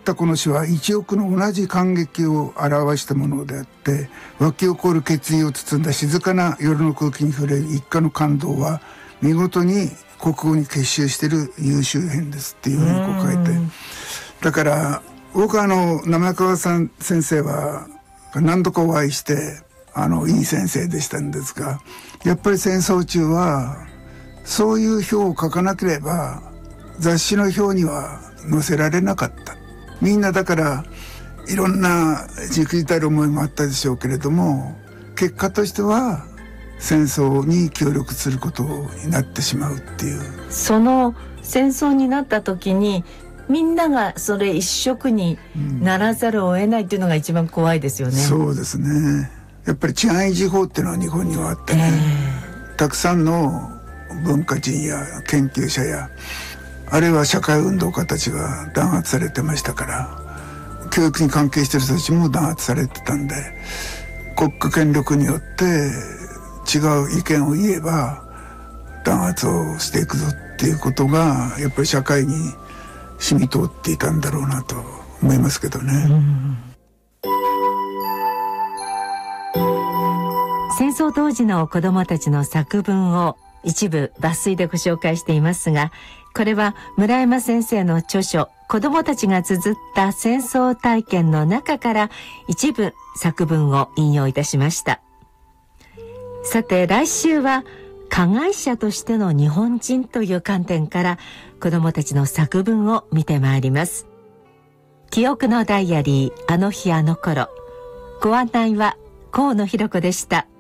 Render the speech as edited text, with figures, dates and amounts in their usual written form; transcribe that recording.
ったこの詩は一億の同じ感激を表したものであって、湧き起こる決意を包んだ静かな夜の空気に触れる一家の感動は見事に国語に結集している優秀編ですっていうふうにこう書いて、だから僕は生川さん先生は何度かお会いしていい先生でしたんですが、やっぱり戦争中はそういう表を書かなければ雑誌の表には載せられなかった。みんなだからいろんなじくじたる思いもあったでしょうけれども、結果としては戦争に協力することになってしまうっていう。 その戦争になった時にみんながそれ一色にならざるを得ないっていうのが一番怖いですよね。 そうですね。やっぱり治安維持法っていうのは日本にはあってね、たくさんの文化人や研究者やあるいは社会運動家たちが弾圧されてましたから、教育に関係している人たちも弾圧されてたんで、国家権力によって違う意見を言えば弾圧をしていくぞっていうことがやっぱり社会に染み通っていたんだろうなと思いますけどね。 戦争当時の子どもたちの作文を一部抜粋でご紹介していますが、これは村山先生の著書子どもたちが綴った戦争体験の中から一部作文を引用いたしました。さて来週は加害者としての日本人という観点から子どもたちの作文を見てまいります。記憶のダイアリー、あの日あの頃。ご案内は河野弘子でした。